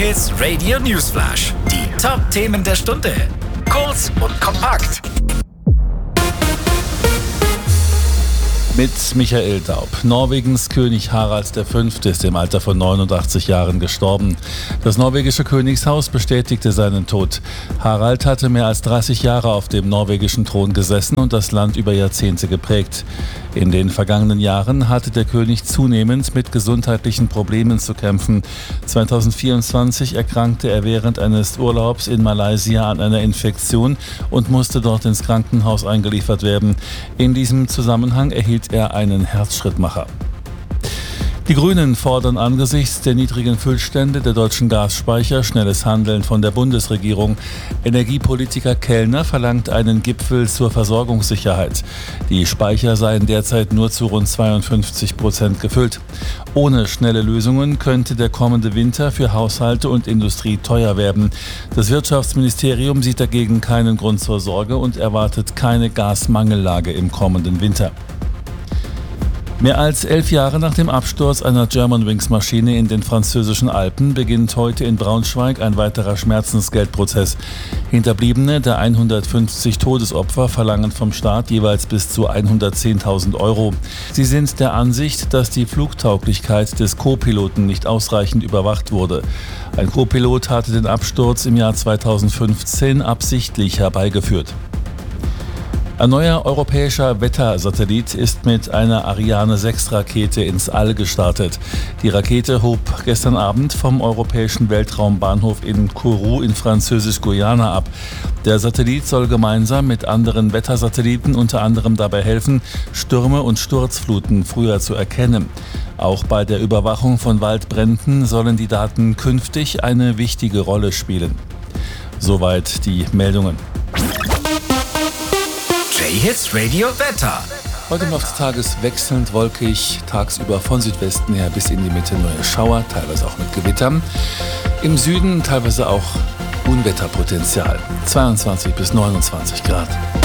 J-Hits Radio Newsflash. Die Top-Themen der Stunde. Kurz und kompakt. Mit Michael Daub. Norwegens König Harald V. ist im Alter von 89 Jahren gestorben. Das norwegische Königshaus bestätigte seinen Tod. Harald hatte mehr als 30 Jahre auf dem norwegischen Thron gesessen und das Land über Jahrzehnte geprägt. In den vergangenen Jahren hatte der König zunehmend mit gesundheitlichen Problemen zu kämpfen. 2024 erkrankte er während eines Urlaubs in Malaysia an einer Infektion und musste dort ins Krankenhaus eingeliefert werden. In diesem Zusammenhang erhielt er einen Herzschrittmacher. Die Grünen fordern angesichts der niedrigen Füllstände der deutschen Gasspeicher schnelles Handeln von der Bundesregierung. Energiepolitiker Kellner verlangt einen Gipfel zur Versorgungssicherheit. Die Speicher seien derzeit nur zu rund 52% gefüllt. Ohne schnelle Lösungen könnte der kommende Winter für Haushalte und Industrie teuer werden. Das Wirtschaftsministerium sieht dagegen keinen Grund zur Sorge und erwartet keine Gasmangellage im kommenden Winter. Mehr als 11 Jahre nach dem Absturz einer Germanwings-Maschine in den französischen Alpen beginnt heute in Braunschweig ein weiterer Schmerzensgeldprozess. Hinterbliebene der 150 Todesopfer verlangen vom Staat jeweils bis zu 110.000 Euro. Sie sind der Ansicht, dass die Flugtauglichkeit des Co-Piloten nicht ausreichend überwacht wurde. Ein Co-Pilot hatte den Absturz im Jahr 2015 absichtlich herbeigeführt. Ein neuer europäischer Wettersatellit ist mit einer Ariane 6 Rakete ins All gestartet. Die Rakete hob gestern Abend vom europäischen Weltraumbahnhof in Kourou in Französisch-Guyana ab. Der Satellit soll gemeinsam mit anderen Wettersatelliten unter anderem dabei helfen, Stürme und Sturzfluten früher zu erkennen. Auch bei der Überwachung von Waldbränden sollen die Daten künftig eine wichtige Rolle spielen. Soweit die Meldungen. J-Hits Radio Wetter. Heute im Laufe des Tages wechselnd wolkig, tagsüber von Südwesten her bis in die Mitte neue Schauer, teilweise auch mit Gewittern. Im Süden teilweise auch Unwetterpotenzial, 22 bis 29 Grad.